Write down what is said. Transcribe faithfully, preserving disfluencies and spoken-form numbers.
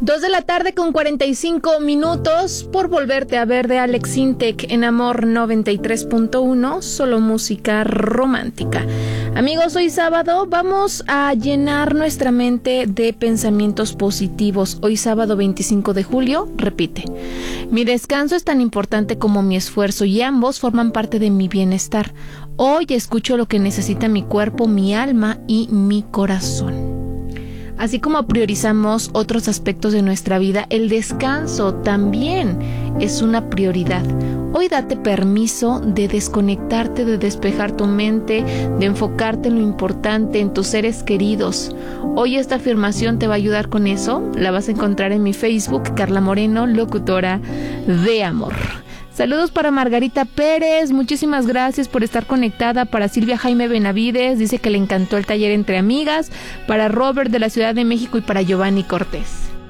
Dos de la tarde con cuarenta y cinco minutos. Por volverte a ver de Alex Intec en Amor noventa y tres punto uno, solo música romántica. Amigos, hoy sábado vamos a llenar nuestra mente de pensamientos positivos. Hoy sábado veinticinco de julio, repite: mi descanso es tan importante como mi esfuerzo y ambos forman parte de mi bienestar. Hoy escucho lo que necesita mi cuerpo, mi alma y mi corazón. Así como priorizamos otros aspectos de nuestra vida, el descanso también es una prioridad. Hoy date permiso de desconectarte, de despejar tu mente, de enfocarte en lo importante, en tus seres queridos. Hoy esta afirmación te va a ayudar con eso. La vas a encontrar en mi Facebook, Carla Moreno, locutora de amor. Saludos para Margarita Pérez, muchísimas gracias por estar conectada. Para Silvia Jaime Benavides, dice que le encantó el taller entre amigas. Para Robert de la Ciudad de México y para Giovanni Cortés.